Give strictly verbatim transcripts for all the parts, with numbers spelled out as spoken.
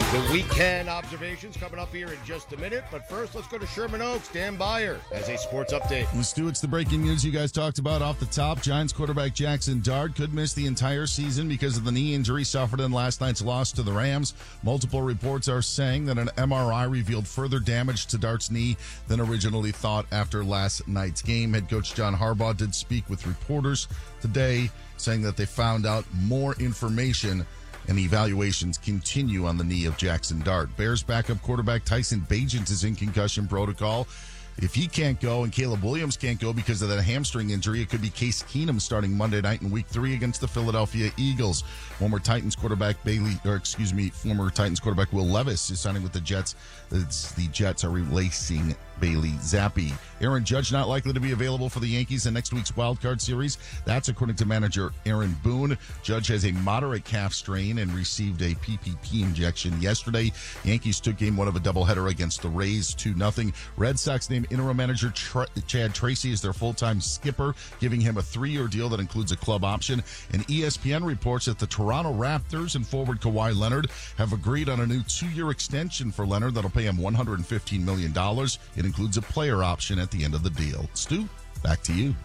The weekend observations coming up here in just a minute. But first, let's go to Sherman Oaks. Dan Beyer has a sports update. Let's do it's the breaking news you guys talked about off the top. Giants quarterback Jackson Dart could miss the entire season because of the knee injury suffered in last night's loss to the Rams. Multiple reports are saying that an M R I revealed further damage to Dart's knee than originally thought after last night's game. Head coach John Harbaugh did speak with reporters today, saying that they found out more information and evaluations continue on the knee of Jackson Dart. Bears backup quarterback Tyson Bagent is in concussion protocol. If he can't go and Caleb Williams can't go because of that hamstring injury, it could be Case Keenum starting Monday night in week three against the Philadelphia Eagles. Former Titans quarterback Bailey, or excuse me, former Titans quarterback Will Levis is signing with the Jets. It's, the Jets are replacing Bailey Zappi. Aaron Judge not likely to be available for the Yankees in next week's wild card series. That's according to manager Aaron Boone. Judge has a moderate calf strain and received a P P P injection yesterday. Yankees took game one of a doubleheader against the Rays two nothing. Red Sox named interim manager Tra- Chad Tracy as their full-time skipper, giving him a three-year deal that includes a club option. And E S P N reports that the Toronto Raptors and forward Kawhi Leonard have agreed on a new two-year extension for Leonard that'll pay him one hundred fifteen million dollars. It includes a player option at the end of the deal. Stu, back to you.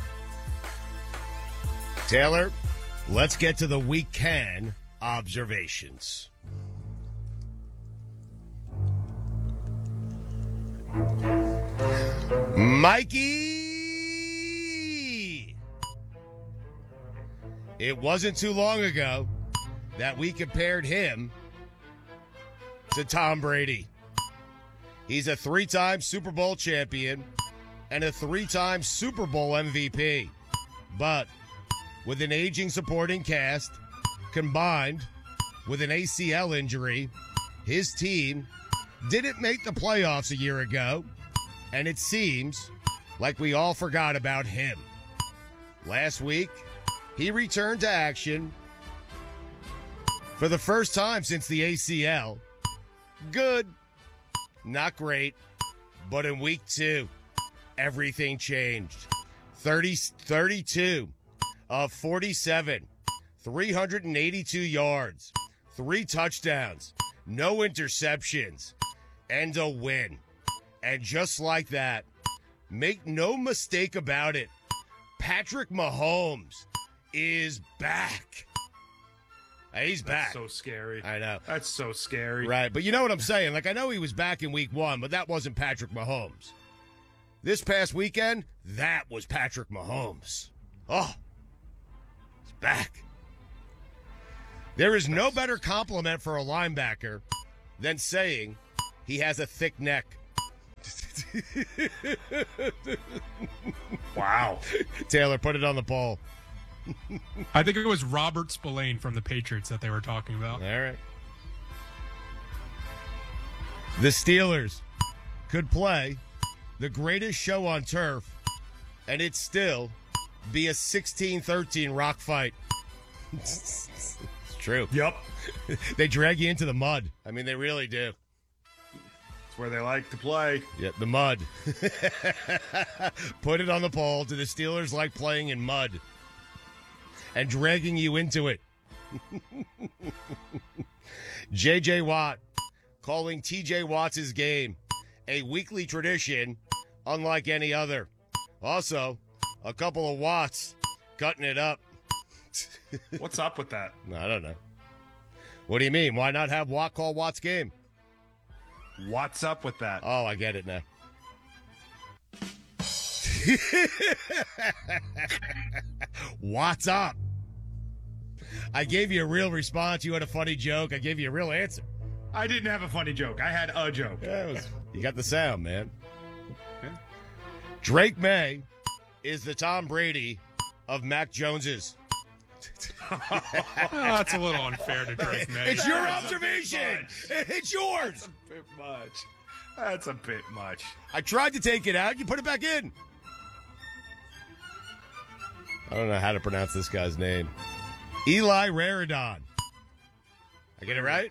Taylor, let's get to the weekend observations. Mikey! It wasn't too long ago that we compared him to Tom Brady. He's a three-time Super Bowl champion and a three-time Super Bowl M V P. But with an aging supporting cast combined with an A C L injury, his team didn't make the playoffs a year ago, and it seems like we all forgot about him. Last week, he returned to action for the first time since the A C L. Good. Not great, but in week two, everything changed. thirty, thirty-two of forty-seven, three hundred eighty-two yards, three touchdowns, no interceptions, and a win. And just like that, make no mistake about it, Patrick Mahomes is back. He's back. That's so scary. I know. That's so scary. Right, but you know what I'm saying? Like, I know he was back in week one, but that wasn't Patrick Mahomes. This past weekend, that was Patrick Mahomes. Oh, he's back. There is no better compliment for a linebacker than saying he has a thick neck. Wow. Taylor, put it on the poll. I think it was Robert Spillane from the Patriots that they were talking about. All right. The Steelers could play the greatest show on turf, and it'd still be a sixteen thirteen rock fight. It's true. Yep. They drag you into the mud. I mean, they really do. It's where they like to play. Yeah, the mud. Put it on the poll. Do the Steelers like playing in mud and dragging you into it? J J. Watt calling T J. Watts' game a weekly tradition unlike any other. Also, a couple of Watts cutting it up. What's up with that? I don't know. What do you mean? Why not have Watt call Watt's game? What's up with that? Oh, I get it now. What's up? I gave you a real response. You had a funny joke. I gave you a real answer. I didn't have a funny joke. I had a joke. Yeah, it was, you got the sound, man. Yeah. Drake May is the Tom Brady of Mac Jones's. Oh, that's a little unfair to Drake May. It's your observation. It's yours. That's a bit much. That's a bit much. I tried to take it out. You put it back in. I don't know how to pronounce this guy's name. Eli Raridon. I get it right?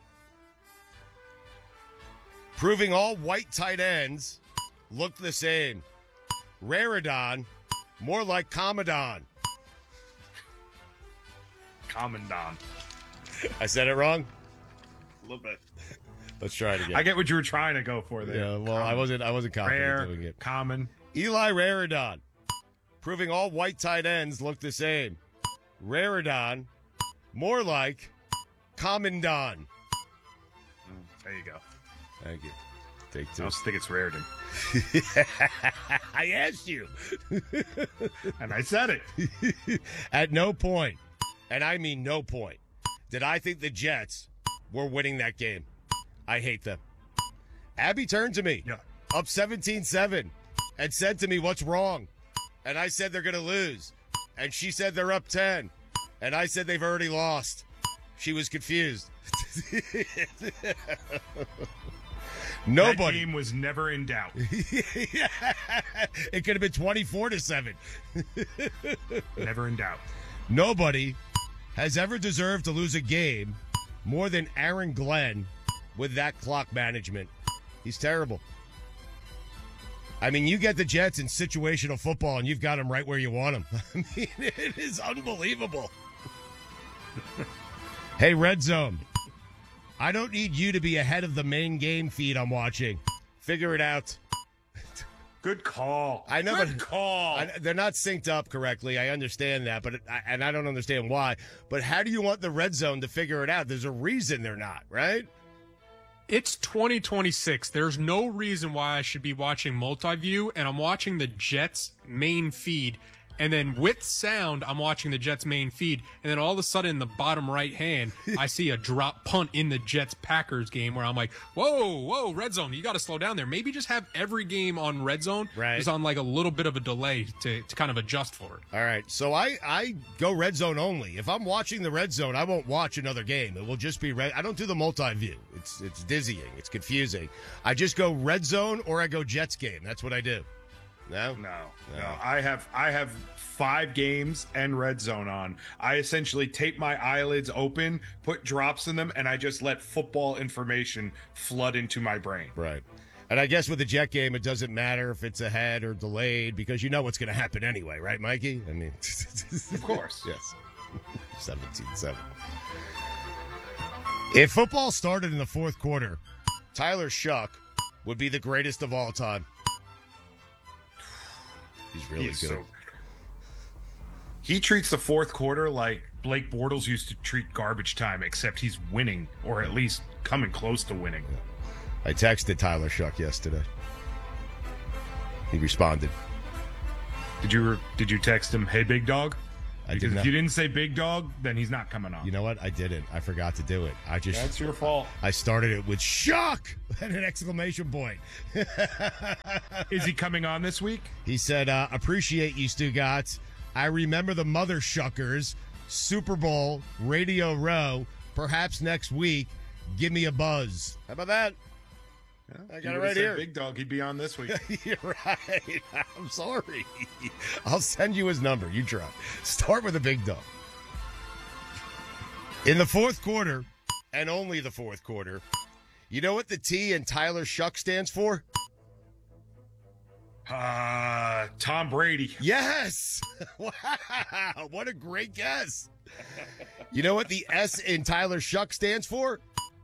Proving all white tight ends look the same. Raridon, more like Commandant. Commandant. I said it wrong? little bit. Let's try it again. I get what you were trying to go for there. yeah, well, I wasn't. I wasn't confident Rare, doing it. common. Eli Raridon, proving all white tight ends look the same. Raridon, more like Common Don. There you go. Thank you. Take I two. also think it's Raritan. I asked you. And I said it. At no point, and I mean no point, did I think the Jets were winning that game. I hate them. Abby turned to me, Yeah. up seventeen seven, and said to me, what's wrong? And I said they're going to lose. And she said they're up ten. And I said they've already lost. She was confused. That Nobody. game was never in doubt. It could have been twenty-four to seven. Never in doubt. Nobody has ever deserved to lose a game more than Aaron Glenn with that clock management. He's terrible. I mean, you get the Jets in situational football, and you've got them right where you want them. I mean, it is unbelievable. Hey, Red Zone. I don't need you to be ahead of the main game feed I'm watching. Figure it out. Good call. I know, Good but call. I, they're not synced up correctly. I understand that, but I, and I don't understand why. But how do you want the Red Zone to figure it out? There's a reason they're not, right? It's twenty twenty-six. There's no reason why I should be watching multi-view, and I'm watching the Jets main feed. And then with sound, I'm watching the Jets main feed. And then all of a sudden, in the bottom right hand, I see a drop punt in the Jets-Packers game where I'm like, whoa, whoa, Red Zone, you got to slow down there. Maybe just have every game on Red Zone. Right. Just on like a little bit of a delay to, to kind of adjust for it. All right. So I, I go Red Zone only. If I'm watching the Red Zone, I won't watch another game. It will just be red. I don't do the multi-view. It's, it's dizzying. It's confusing. I just go Red Zone or I go Jets game. That's what I do. No? No, No. no. I have I have five games and Red Zone on. I essentially tape my eyelids open, put drops in them, and I just let football information flood into my brain. Right. And I guess with the Jet game, it doesn't matter if it's ahead or delayed because you know what's going to happen anyway, right, Mikey? I mean, Of course. yes. seventeen seven. If football started in the fourth quarter, Tyler Shuck would be the greatest of all time. He's really He's good. so- he treats the fourth quarter like Blake Bortles used to treat garbage time, except he's winning, or at least coming close to winning. I texted Tyler Shuck yesterday. He responded. Did you did you text him, "Hey, big dog"? I Because did if not. you didn't say big dog, then he's not coming on. You know what? I didn't. I forgot to do it. I just That's your fault. I started it with Shuck and an exclamation point. Is he coming on this week? He said, uh, appreciate you, Stugatz. I remember the Mother Shuckers, Super Bowl, Radio Row, perhaps next week. Give me a buzz. How about that? I got it right here. Big dog, he'd be on this week. You're right. I'm sorry. I'll send you his number. You try. Start with a big dog. In the fourth quarter, and only the fourth quarter, you know what the T in Tyler Shuck stands for? Uh, Tom Brady. Yes. Wow. What a great guess. You know what the S in Tyler Shuck stands for?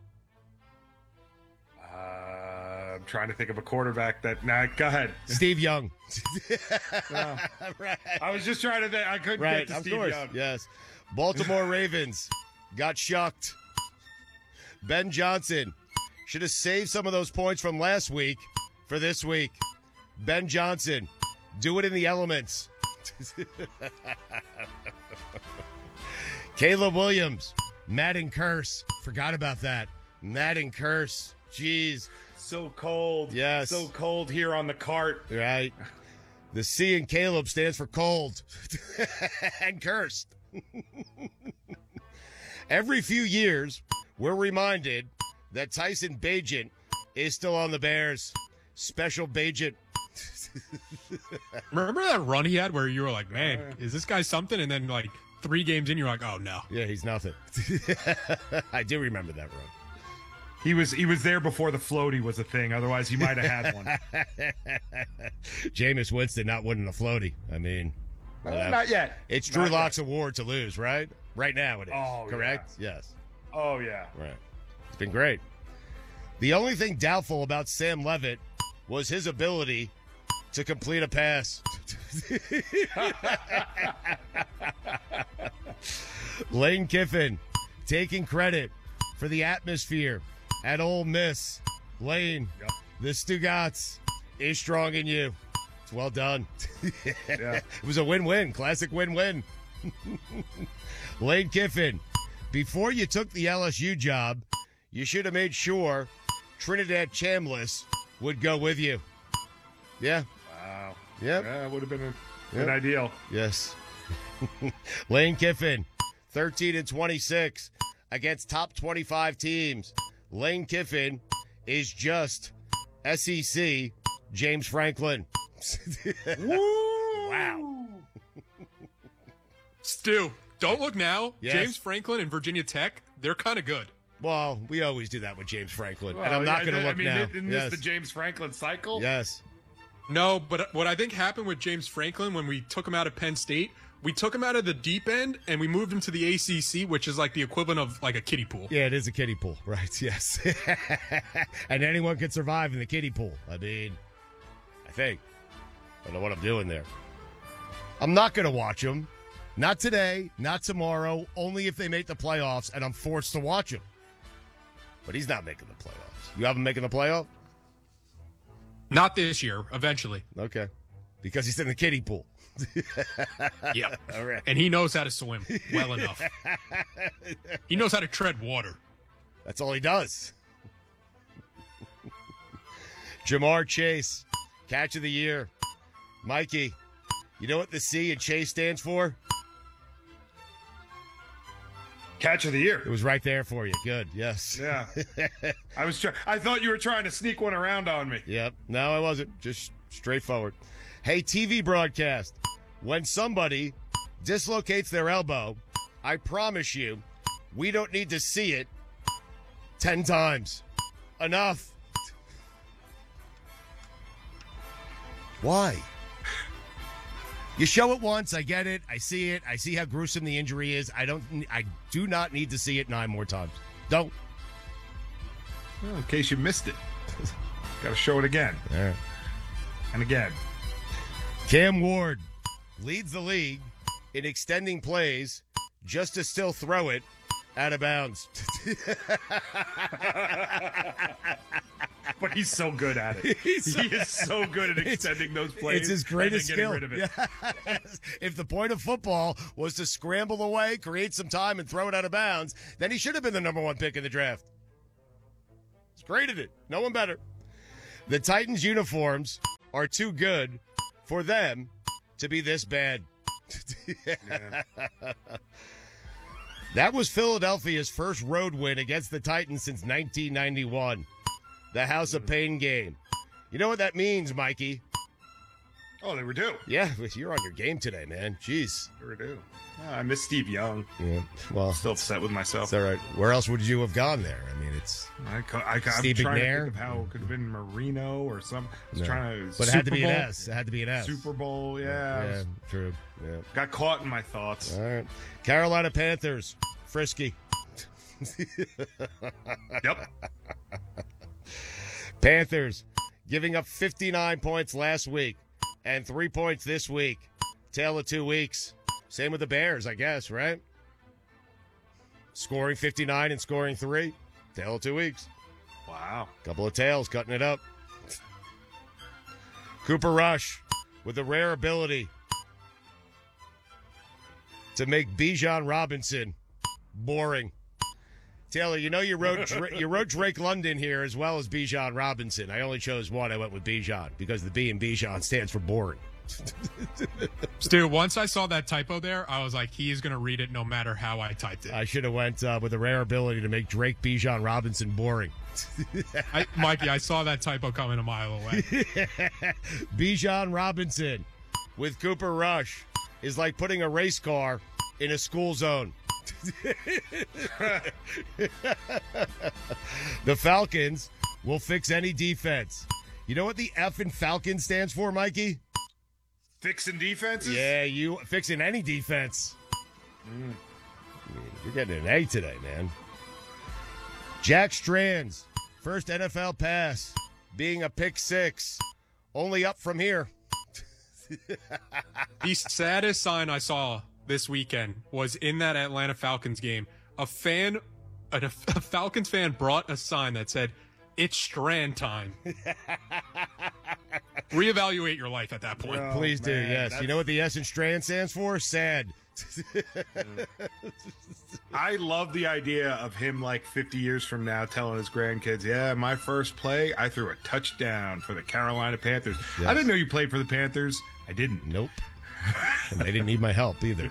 Uh, I'm trying to think of a quarterback that. Nah, go ahead. Steve Young. No. Right. I was just trying to think. I couldn't Right, get to of Steve course. Young. Yes. Baltimore Ravens got shucked. Ben Johnson should have saved some of those points from last week for this week. Ben Johnson, do it in the elements. Caleb Williams, Madden curse. Forgot about that. Madden curse. Jeez. So cold. Yes. So cold here on the cart. Right. The C in Caleb stands for cold and cursed. Every few years, we're reminded that Tyson Bagent is still on the Bears. Special Bagent. Remember that run he had where you were like, man, is this guy something? And then like three games in, you're like, oh no. Yeah, he's nothing. I do remember that run. He was he was there before the floaty was a thing. Otherwise, he might have had one. Jameis Winston not winning the floaty. I mean, Uh, whatever. not yet. It's Drew Not Lock's award to lose, right? Right now it is. Oh, correct? Yes. Oh yeah. Right. been great. The only thing doubtful about Sam Levitt was his ability to complete a pass. Lane Kiffin taking credit for the atmosphere at Ole Miss. Lane, Yep. the Stugats is strong in you. It's well done. Yeah. It was a win-win, classic win-win. Lane Kiffin, before you took the L S U job, you should have made sure Trinidad Chambliss would go with you. Yeah. Wow. Yep. Yeah, it would have been a, Yep. an ideal. Yes. Lane Kiffin, thirteen and twenty-six against top twenty-five teams. Lane Kiffin is just S E C James Franklin. Wow. Stu, don't look now. Yes. James Franklin and Virginia Tech, they're kind of good. Well, we always do that with James Franklin, and Well, I'm not yeah, going to I look mean, now. Isn't Yes. this the James Franklin cycle? Yes. No, but what I think happened with James Franklin when we took him out of Penn State, we took him out of the deep end and we moved him to the A C C, which is like the equivalent of like a kiddie pool. Yeah, it is a kiddie pool, right? Yes. And anyone can survive in the kiddie pool. I mean, I think. I don't know what I'm doing there. I'm not going to watch them. Not today, not tomorrow, only if they make the playoffs and I'm forced to watch him. But he's not making the playoffs. You have him making the playoff? Not this year, eventually. Okay. Because he's in the kiddie pool. Yeah. All right. And he knows how to swim well enough. He knows how to tread water. That's all he does. Jamar Chase, catch of the year. Mikey, you know what the C in Chase stands for? Catch of the year. It was right there for you. Good. Yes. Yeah. I was trying. I thought you were trying to sneak one around on me. Yep. No, I wasn't. Just straightforward. Hey, T V broadcast. When somebody dislocates their elbow, I promise you, we don't need to see it ten times. Enough. Why? You show it once, I get it, I see it, I see how gruesome the injury is. I don't, I do not need to see it nine more times. Don't. Well, in case you missed it, got to show it again All right. and again. Cam Ward leads the league in extending plays just to still throw it out of bounds. But he's so good at it. He's so- he is so good at extending those plays. It's his and greatest then getting skill. rid of it. Yes. If the point of football was to scramble away, create some time, and throw it out of bounds, then he should have been the number one pick in the draft. He's great at it. No one better. The Titans' uniforms are too good for them to be this bad. Yeah. That was Philadelphia's first road win against the Titans since nineteen ninety-one. The House of Pain game. You know what that means, Mikey? Oh, they were due. Yeah, you're on your game today, man. Jeez. They were due. Oh, I miss Steve Young. Yeah. Well, Still upset with myself. it's all right. Where else would you have gone there? I mean, it's I, ca- I, ca- I'm Steve trying McNair? to think of how it could have been Marino or some. I was No. trying to. But it had to be an Super Bowl? S. It had to be an S. Super Bowl, yeah. I Yeah, was- true. Yeah. got caught in my thoughts. All right. Carolina Panthers. Frisky. Yep. Panthers giving up fifty-nine points last week and three points this week. Tale of two weeks. Same with the Bears, I guess, right? Scoring fifty-nine and scoring three. Tale of two weeks. Wow. Couple of tails cutting it up. Cooper Rush with the rare ability to make Bijan Robinson boring. Taylor, you know you wrote Dra- you wrote Drake London here as well as Bijan Robinson. I only chose one. I went with Bijan because the B in Bijan stands for boring. Stu, once I saw that typo there, I was like, he is going to read it no matter how I typed it. I should have went uh, with the rare ability to make Drake Bijan Robinson boring. I, Mikey, I saw that typo coming a mile away. Bijan Robinson with Cooper Rush is like putting a race car in a school zone. The Falcons will fix any defense. You know what the F in Falcon stands for, Mikey? Fixing defenses? Yeah, you fixing any defense. Mm. You're getting an A today, man. Jack Strand's first N F L pass being a pick six. Only up from here. The saddest sign I saw this weekend was in that Atlanta Falcons game. A fan, a, a Falcons fan brought a sign that said, "It's Strand time." Reevaluate your life at that point. Oh, Please do, man, yes. that's- You know what the S in Strand stands for? Sad. I love the idea of him like fifty years from now telling his grandkids, yeah, my first play, I threw a touchdown for the Carolina Panthers. Yes. I didn't know you played for the Panthers. I didn't. Nope. And they didn't need my help either.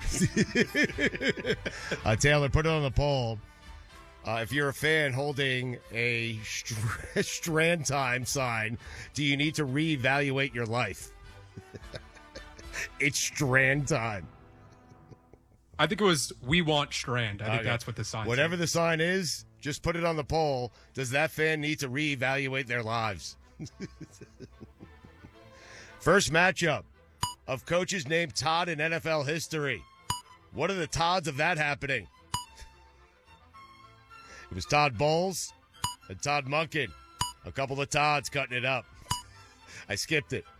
uh, Taylor, put it on the poll. Uh, if you're a fan holding a str- Strand time sign, do you need to reevaluate your life? It's Strand time. I think it was "We want Strand." I think Okay. that's what the sign Whatever said. the sign is, just put it on the poll. Does that fan need to reevaluate their lives? First matchup of coaches named Todd in N F L history. What are the Todds of that happening? It was Todd Bowles and Todd Monken. A couple of Todds cutting it up. I skipped it.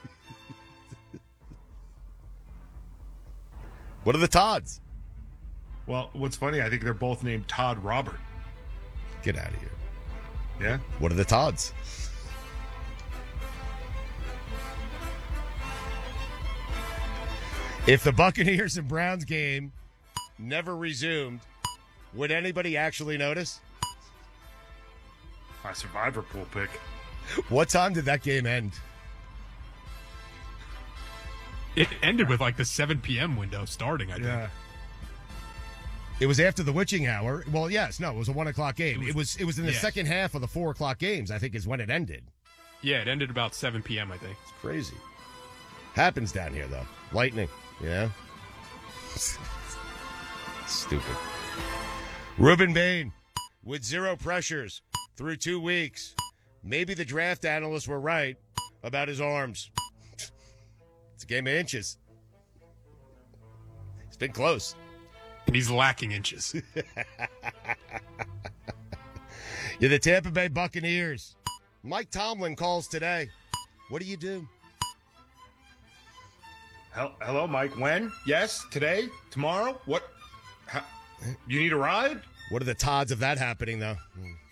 What are the Todds? Well, what's funny, I think they're both named Todd Robert. Get out of here. Yeah? What are the Todds? If the Buccaneers and Browns game never resumed, would anybody actually notice? My survivor pool pick. What time did that game end? It ended with like the seven p.m. window starting, I think. Yeah. It was after the witching hour. Well, yes, no, it was a one o'clock game. It was it was in the yes. second half of the four o'clock games, I think, is when it ended. Yeah, it ended about seven p.m., I think. It's crazy. Happens down here, though. Lightning, you know? Stupid. Ruben Bain with zero pressures through two weeks. Maybe the draft analysts were right about his arms. It's a game of inches. It's been close. And he's lacking inches. You're the Tampa Bay Buccaneers. Mike Tomlin calls today. What do you do? Hel- Hello, Mike. When? Yes? Today? Tomorrow? What? How- you need a ride? What are the Todds of that happening, though?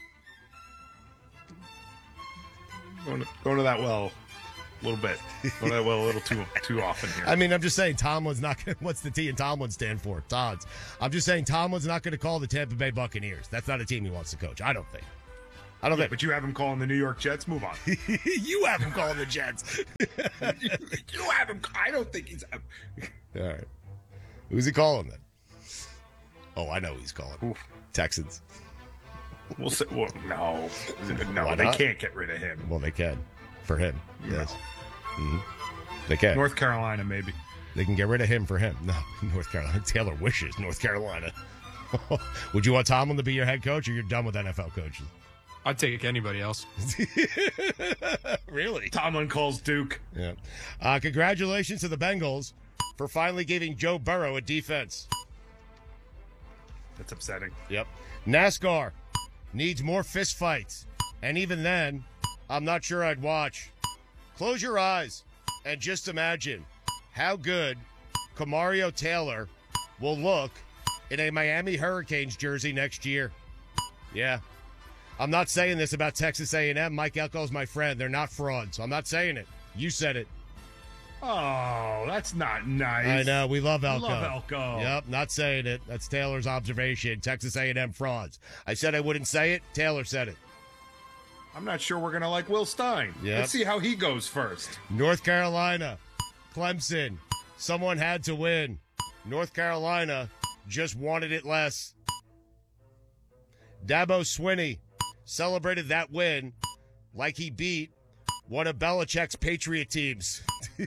Going to, going to that well a little bit. Going to that well a little too too often here. I mean, I'm just saying Tomlin's not going to. What's the T in Tomlin stand for? Todds. I'm just saying Tomlin's not going to call the Tampa Bay Buccaneers. That's not a team he wants to coach. I don't think. I don't Yeah, think. but you have him calling the New York Jets. Move on. You have him calling the Jets. you have him. I don't think he's. All right. Who's he calling then? Oh, I know who he's calling. Oof. Texans. We'll say, well, no, no, Why they not? can't get rid of him. Well, they can. For him. Yes. Mhm. They can. North Carolina, maybe. They can get rid of him for him. No, North Carolina. Taylor wishes North Carolina. Would you want Tomlin to be your head coach, or you're done with N F L coaches? I'd take anybody else. Really? Tomlin calls Duke. Yeah. Uh, congratulations to the Bengals for finally giving Joe Burrow a defense. That's upsetting. Yep. NASCAR needs more fist fights. And even then, I'm not sure I'd watch. Close your eyes and just imagine how good Camario Taylor will look in a Miami Hurricanes jersey next year. Yeah. I'm not saying this about Texas A and M. Mike Elko's my friend. They're not frauds. I'm not saying it. You said it. Oh, that's not nice. I know. We love Elko. Love Elko. Yep, not saying it. That's Taylor's observation. Texas A and M frauds. I said I wouldn't say it. Taylor said it. I'm not sure we're going to like Will Stein. Yep. Let's see how he goes first. North Carolina, Clemson. Someone had to win. North Carolina just wanted it less. Dabo Swinney celebrated that win like he beat one of Belichick's Patriot teams.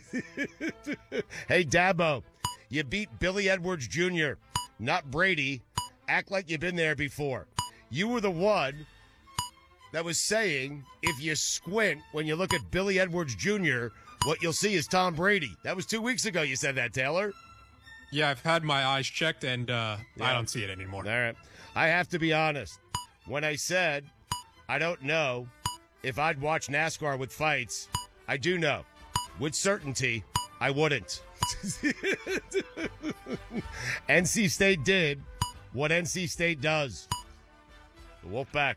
Hey, Dabo, you beat Billy Edwards Junior, not Brady. Act like you've been there before. You were the one that was saying if you squint when you look at Billy Edwards Junior, what you'll see is Tom Brady. That was two weeks ago you said that, Taylor. Yeah, I've had my eyes checked, and uh, Yeah. I don't see it anymore. All right. I have to be honest. when I said I don't know if I'd watch NASCAR with fights. I do know. With certainty, I wouldn't. N C State did what N C State does. The Wolfpack.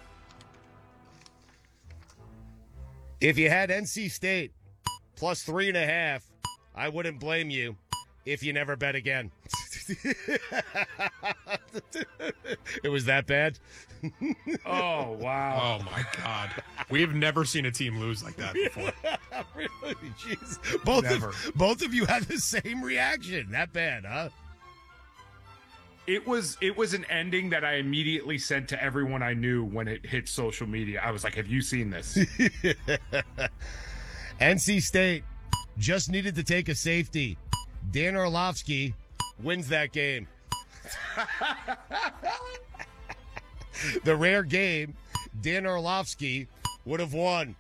If you had N C State plus three and a half, I wouldn't blame you if you never bet again. It was that bad? Oh, wow. Oh, my God. We've never seen a team lose like that before. Really? Jeez. Both Never. of, both of you had the same reaction. That bad, huh? It was it was an ending that I immediately sent to everyone I knew when it hit social media. I was like, have you seen this? N C State just needed to take a safety. Dan Orlovsky wins that game. The rare game Dan Orlovsky would have won.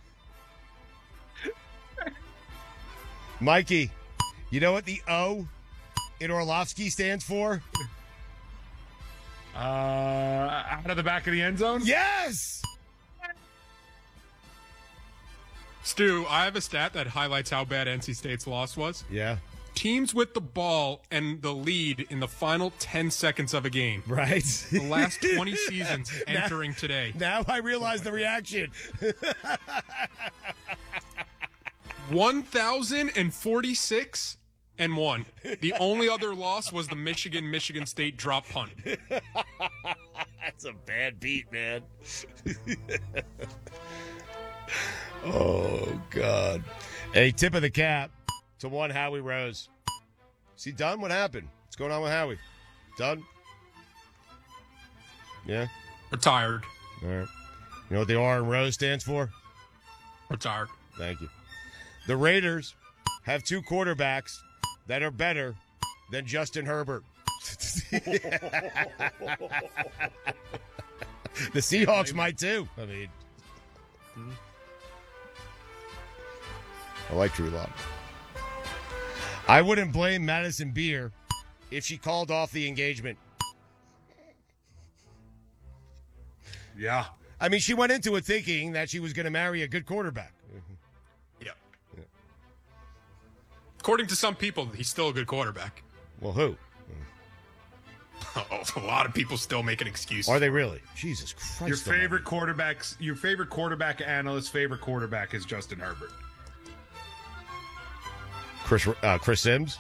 Mikey, you know what the O in Orlovsky stands for? Uh, out of the back of the end zone? Yes! Stu, I have a stat that highlights how bad N C State's loss was. Yeah. Teams with the ball and the lead in the final ten seconds of a game. Right. The last twenty seasons entering today. Now I realize the reaction. one thousand forty-six and one. The only other loss was the Michigan-Michigan State drop punt. That's a bad beat, man. Oh, God. A tip of the cap to one Howie Rose. Is he done? What happened? What's going on with Howie? Done? Yeah? Retired. All right. You know what the R in Rose stands for? Retired. Thank you. The Raiders have two quarterbacks that are better than Justin Herbert. The Seahawks might too. I mean, I like Drew Lock. I wouldn't blame Madison Beer if she called off the engagement. Yeah. I mean, she went into it thinking that she was going to marry a good quarterback. Yeah. yeah. According to some people, he's still a good quarterback. Well, who? Oh, a lot of people still make an excuse. Are they really? Jesus Christ. Your favorite quarterbacks, your favorite quarterback analyst's favorite quarterback is Justin Herbert. Chris uh, Chris Sims?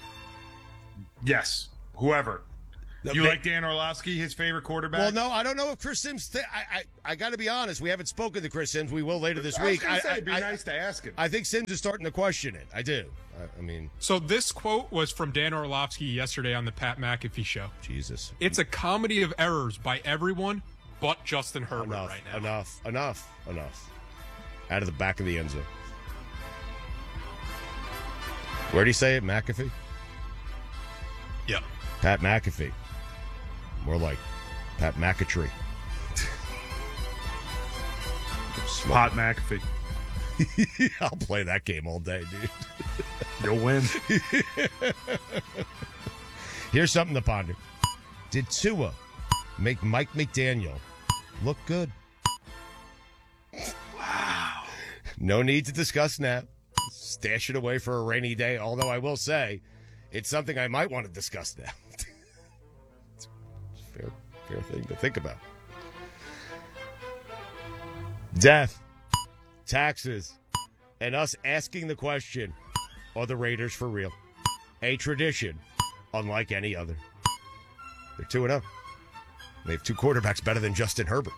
Yes. Whoever. You They- like Dan Orlovsky, his favorite quarterback? Well, no, I don't know if Chris Sims. Th- I, I, I got to be honest. We haven't spoken to Chris Sims. We will later this I was week. gonna I, say, I, it'd be I, nice to ask him. I think Sims is starting to question it. I do. I, I mean, So this quote was from Dan Orlovsky yesterday on the Pat McAfee show. Jesus. It's a comedy of errors by everyone but Justin Herbert Enough. right now. Enough. Enough. Enough. Out of the back of the end zone. Where'd he say it? McAfee? Yeah. Pat McAfee. More like Pat McAtree. Pat McAfee. I'll play that game all day, dude. You'll win. Here's something to ponder. Did Tua make Mike McDaniel look good? Wow. No need to discuss now. Stash it away for a rainy day, although I will say it's something I might want to discuss now. It's a fair, fair thing to think about. Death, taxes, and us asking the question, are the Raiders for real? A tradition unlike any other. They're two and oh. They have two quarterbacks better than Justin Herbert.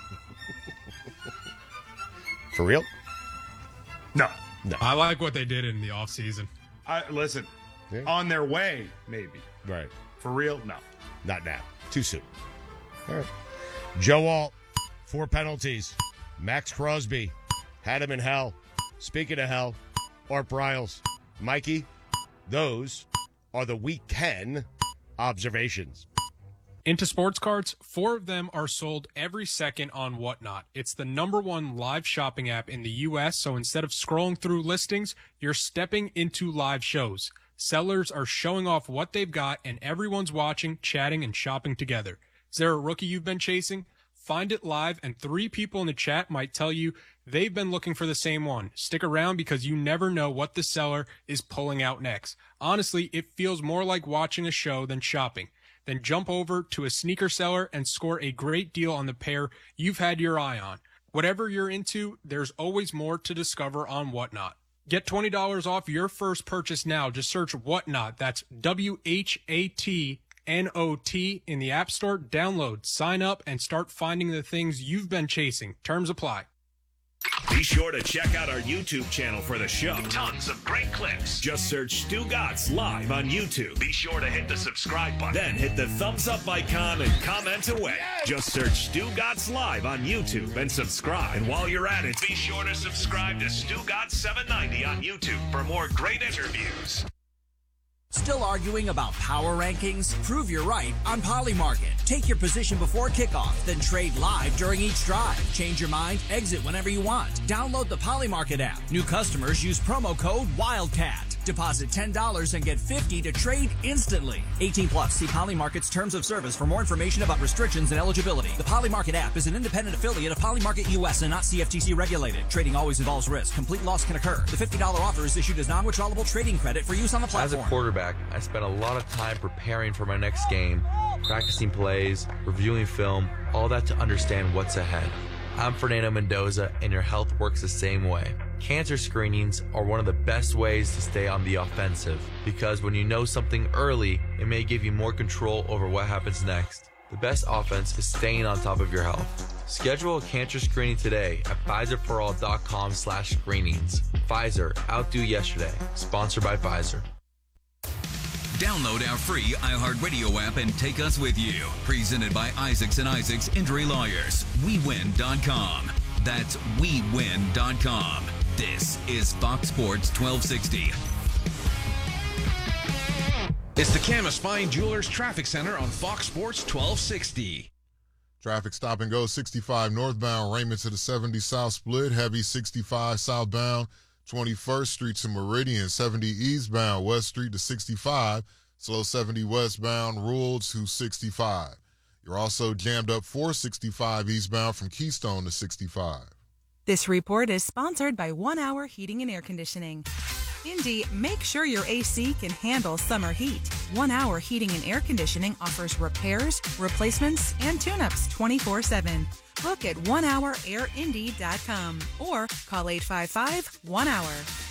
For real? No. No. I like what they did in the offseason. I, listen, Yeah. on their way, maybe. Right. For real, no. Not now. Too soon. All right. Joe Alt, four penalties. Max Crosby had him in hell. Speaking of hell, Art Briles. Mikey, those are the weekend observations. Into sports cards, four of them are sold every second on Whatnot. It's the number one live shopping app in the U S, so instead of scrolling through listings, you're stepping into live shows. Sellers are showing off what they've got, and everyone's watching, chatting, and shopping together. Is there a rookie you've been chasing? find it live, and three people in the chat might tell you they've been looking for the same one. Stick around because you never know what the seller is pulling out next. Honestly, it feels more like watching a show than shopping. Then jump over to a sneaker seller and score a great deal on the pair you've had your eye on. Whatever you're into, there's always more to discover on Whatnot. Get twenty dollars off your first purchase now. Just search Whatnot. That's W H A T N O T in the App Store. Download, sign up, and start finding the things you've been chasing. Terms apply. Be sure to check out our YouTube channel for the show. Tons of great clips. Just search Stugotz Live on YouTube. Be sure to hit the subscribe button. Then hit the thumbs up icon and comment away. Yes! Just search Stugotz Live on YouTube and subscribe. And while you're at it, be sure to subscribe to Stugotz seven ninety on YouTube for more great interviews. Still arguing about power rankings? Prove you're right on Polymarket. Take your position before kickoff, then trade live during each drive. Change your mind, exit whenever you want. Download the Polymarket app. New customers use promo code WILDCAT. Deposit ten dollars and get fifty dollars to trade instantly. eighteen plus. See Polymarket's terms of service for more information about restrictions and eligibility. The Polymarket app is an independent affiliate of Polymarket U S and not C F T C regulated. Trading always involves risk. Complete loss can occur. The fifty dollars offer is issued as non-withdrawable trading credit for use on the platform. As a quarterback, I spent a lot of time preparing for my next game, practicing plays, reviewing film, all that to understand what's ahead. I'm Fernando Mendoza, and your health works the same way. Cancer screenings are one of the best ways to stay on the offensive, because when you know something early, it may give you more control over what happens next. The best offense is staying on top of your health. Schedule a cancer screening today at Pfizer For All dot com slash screenings. Pfizer, outdo yesterday. Sponsored by Pfizer. Download our free iHeartRadio app and take us with you. Presented by Isaacs and Isaacs Injury Lawyers. we win dot com. That's we win dot com. This is Fox Sports twelve sixty. It's the Camas Fine Jewelers Traffic Center on Fox Sports twelve sixty. Traffic stop and go sixty-five northbound, Raymond to the seventy south split, heavy sixty-five southbound, twenty-first Street to Meridian, seventy eastbound, West Street to sixty-five, slow seventy westbound, Rule to sixty-five. You're also jammed up four sixty-five eastbound from Keystone to sixty-five. This report is sponsored by One Hour Heating and Air Conditioning. Indy, make sure your A C can handle summer heat. One Hour Heating and Air Conditioning offers repairs, replacements, and tune-ups twenty-four seven. Book at one hour air indy dot com or call eight five five one hour.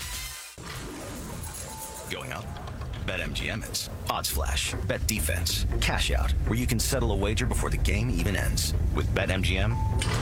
Going up? BetMGM is. Odds Flash, Bet Defense, Cash Out, where you can settle a wager before the game even ends. With BetMGM,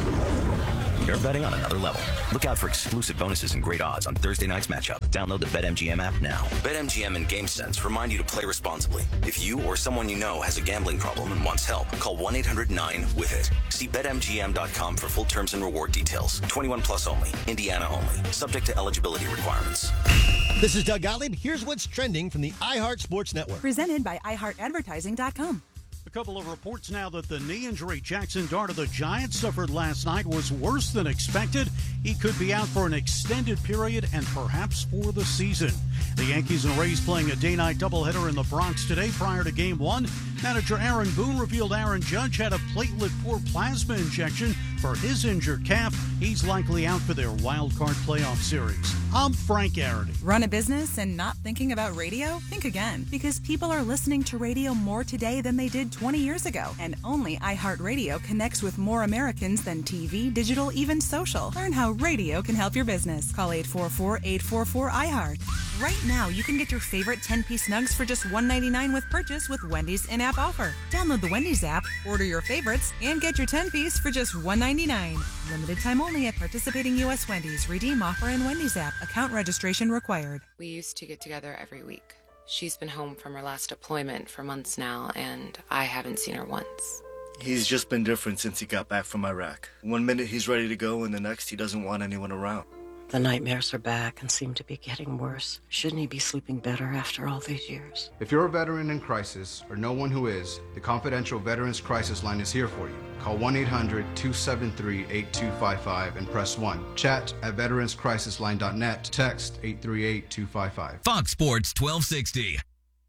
you're betting on another level. Look out for exclusive bonuses and great odds on Thursday night's matchup. Download the BetMGM app now. BetMGM and GameSense remind you to play responsibly. If you or someone you know has a gambling problem and wants help, call one eight hundred nine with it. See Bet M G M dot com for full terms and reward details. twenty-one plus only. Indiana only. Subject to eligibility requirements. This is Doug Gottlieb. Here's what's trending from the iHeart Sports Network. Presented by i heart advertising dot com. A couple of reports now that the knee injury Jackson Dart of the Giants suffered last night was worse than expected. He could be out for an extended period and perhaps for the season. The Yankees and Rays playing a day-night doubleheader in the Bronx today prior to Game one. Manager Aaron Boone revealed Aaron Judge had a platelet-poor plasma injection for his injured calf. He's likely out for their wild card playoff series. I'm Frank Arity. Run a business and not thinking about radio? Think again, because people are listening to radio more today than they did twenty years ago. And only iHeartRadio connects with more Americans than T V, digital, even social. Learn how radio can help your business. Call eight four four, eight four four, I heart. Right now, you can get your favorite ten-piece nugs for just one ninety-nine with purchase with Wendy's in-app offer. Download the Wendy's app, order your favorites, and get your ten-piece for just one ninety-nine. Limited time only at participating U S Wendy's. Redeem offer in Wendy's app. Account registration required. We used to get together every week. She's been home from her last deployment for months now, and I haven't seen her once. He's just been different since he got back from Iraq. One minute he's ready to go, and the next he doesn't want anyone around. The nightmares are back and seem to be getting worse. Shouldn't he be sleeping better after all these years? If you're a veteran in crisis or know one who is, the confidential Veterans Crisis Line is here for you. Call one eight hundred, two seven three, eight two five five and press one. Chat at veterans crisis line dot net. Text eight three eight, two five five. Fox Sports twelve sixty.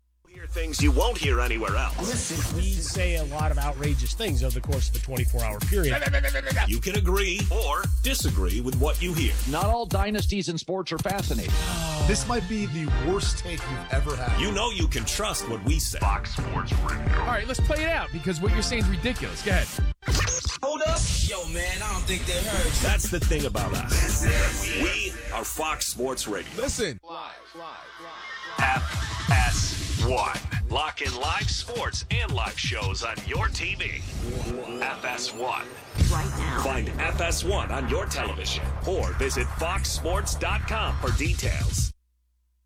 Things you won't hear anywhere else. Listen, we say a lot of outrageous things over the course of a twenty-four hour period. You can agree or disagree with what you hear. Not all dynasties in sports are fascinating. This might be the worst take you've ever had. You know you can trust what we say. Fox Sports Radio. All right, let's play it out because what you're saying is ridiculous. Go ahead. Hold up. Yo, man, I don't think they heard you. That's the thing about us. We are Fox Sports Radio. Listen. Live, live, live. F S one. Lock in live sports and live shows on your T V. F S one. Right now. Find F S one on your television or visit fox sports dot com for details.